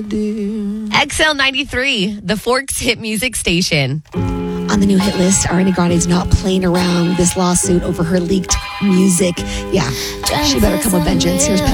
XL93, the Forks hit music station. On the new hit list, Ariana Grande's not playing around this lawsuit over her leaked music. Yeah, she better come with vengeance. Here's